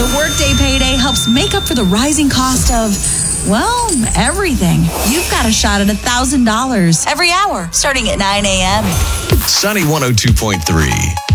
The Workday payday helps make up for the rising cost of, well, everything. You've got a shot at $1,000 every hour starting at 9 a.m. Sunny 102.3.